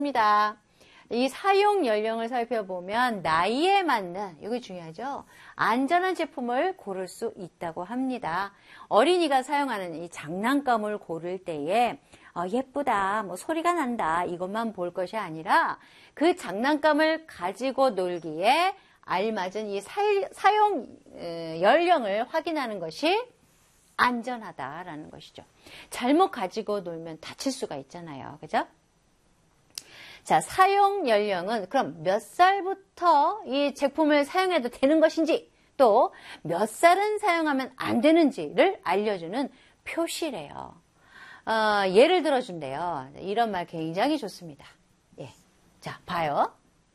입니다. 이 사용 연령을 살펴보면 나이에 맞는, 이게 중요하죠. 안전한 제품을 고를 수 있다고 합니다. 어린이가 사용하는 이 장난감을 고를 때에 예쁘다, 뭐 소리가 난다, 이것만 볼 것이 아니라 그 장난감을 가지고 놀기에 알맞은 이 사용 연령을 확인하는 것이 안전하다라는 것이죠. 잘못 가지고 놀면 다칠 수가 있잖아요. 그죠? 자, 사용 연령은 그럼 몇 살부터 이 제품을 사용해도 되는 것인지, 또 몇 살은 사용하면 안 되는지를 알려주는 표시래요. 예를 들어준대요. 이런 말 굉장히 좋습니다. 예. 자, 봐요.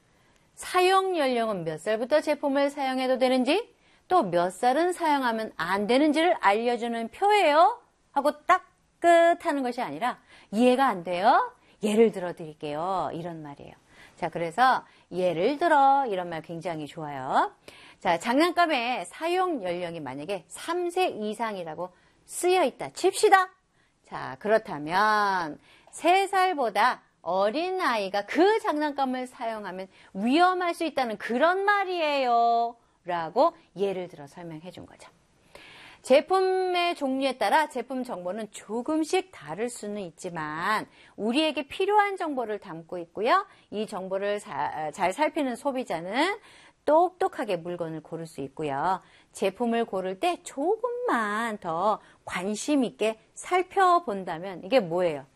사용 연령은 몇 살부터 제품을 사용해도 되는지, 또 몇 살은 사용하면 안 되는지를 알려주는 표예요. 하고 딱 끝하는 것이 아니라 이해가 안 돼요? 예를 들어 드릴게요. 이런 말이에요. 자, 그래서 예를 들어 이런 말 굉장히 좋아요. 자, 장난감의 사용 연령이 만약에 3세 이상이라고 쓰여 있다 칩시다. 자, 그렇다면 3살보다 어린 아이가 그 장난감을 사용하면 위험할 수 있다는 그런 말이에요. 라고 예를 들어 설명해 준 거죠. 제품의 종류에 따라 제품 정보는 조금씩 다를 수는 있지만 우리에게 필요한 정보를 담고 있고요. 이 정보를 잘 살피는 소비자는 똑똑하게 물건을 고를 수 있고요. 제품을 고를 때 조금만 더 관심 있게 살펴본다면 이게 뭐예요?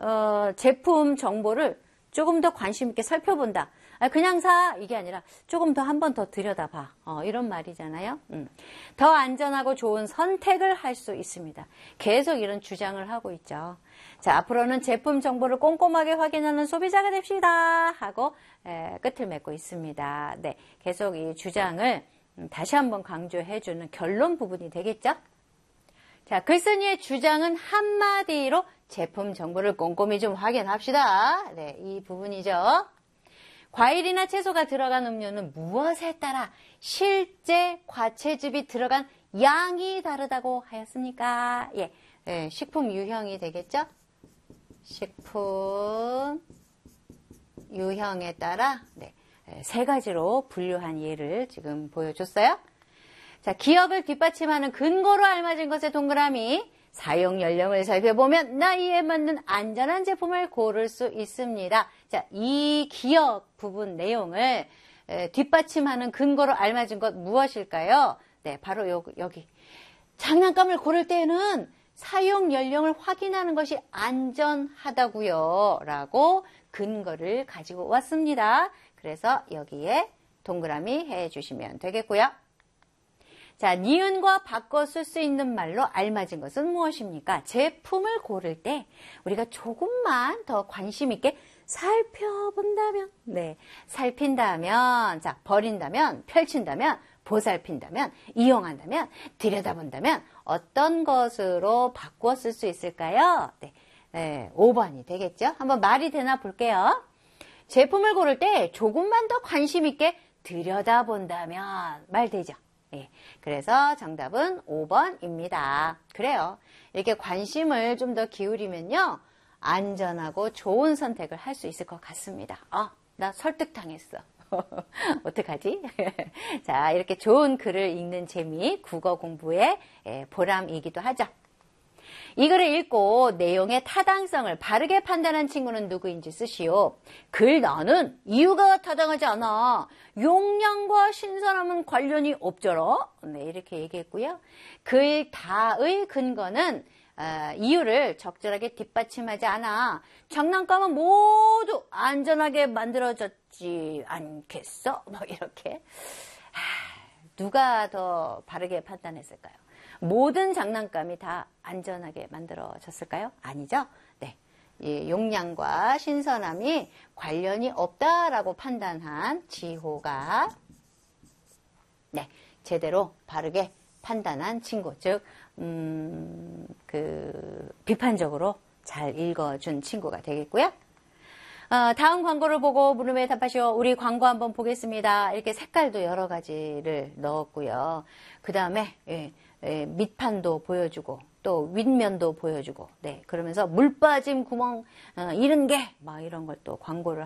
제품 정보를 조금 더 관심 있게 살펴본다. 그냥 사 이게 아니라 조금 더 한 번 더 들여다봐. 이런 말이잖아요. 더 안전하고 좋은 선택을 할 수 있습니다. 계속 이런 주장을 하고 있죠. 자, 앞으로는 제품 정보를 꼼꼼하게 확인하는 소비자가 됩시다 하고 끝을 맺고 있습니다. 네, 계속 이 주장을 다시 한번 강조해주는 결론 부분이 되겠죠. 자, 글쓴이의 주장은 한마디로 제품 정보를 꼼꼼히 좀 확인합시다. 네, 이 부분이죠. 과일이나 채소가 들어간 음료는 무엇에 따라 실제 과채즙이 들어간 양이 다르다고 하였습니까? 예, 식품 유형이 되겠죠? 식품 유형에 따라 세 가지로 분류한 예를 지금 보여줬어요. 자, 기억을 뒷받침하는 근거로 알맞은 것의 동그라미. 사용 연령을 살펴보면 나이에 맞는 안전한 제품을 고를 수 있습니다. 자, 이 기억 부분 내용을 뒷받침하는 근거로 알맞은 것 무엇일까요? 네, 바로 여기. 장난감을 고를 때에는 사용 연령을 확인하는 것이 안전하다고요. 라고 근거를 가지고 왔습니다. 그래서 여기에 동그라미 해주시면 되겠고요. 자, 니은과 바꿔 쓸 수 있는 말로 알맞은 것은 무엇입니까? 제품을 고를 때 우리가 조금만 더 관심 있게 살펴본다면, 살핀다면, 자, 버린다면, 펼친다면, 보살핀다면, 이용한다면, 들여다본다면 어떤 것으로 바꿔 쓸 수 있을까요? 5번이 되겠죠? 한번 말이 되나 볼게요. 제품을 고를 때 조금만 더 관심 있게 들여다본다면 말 되죠? 예, 그래서 정답은 5번입니다. 그래요. 이렇게 관심을 좀 더 기울이면요. 안전하고 좋은 선택을 할 수 있을 것 같습니다. 나 설득당했어. 어떡하지? 자, 이렇게 좋은 글을 읽는 재미, 국어 공부의 보람이기도 하죠. 이 글을 읽고 내용의 타당성을 바르게 판단한 친구는 누구인지 쓰시오. 글 나는 이유가 타당하지 않아. 용량과 신선함은 관련이 없더라. 네, 이렇게 얘기했고요. 글 다의 근거는 이유를 적절하게 뒷받침하지 않아. 장난감은 모두 안전하게 만들어졌지 않겠어? 뭐 이렇게. 누가 더 바르게 판단했을까요? 모든 장난감이 다 안전하게 만들어졌을까요? 아니죠? 네. 이 용량과 신선함이 관련이 없다라고 판단한 지호가 제대로 바르게 판단한 친구, 즉 비판적으로 잘 읽어준 친구가 되겠고요. 다음 광고를 보고 물음에 답하시오. 우리 광고 한번 보겠습니다. 이렇게 색깔도 여러 가지를 넣었고요. 그 다음에 밑판도 보여주고 또 윗면도 보여주고, 네, 그러면서 물 빠짐 구멍, 이른 게, 막 이런 걸 또 광고를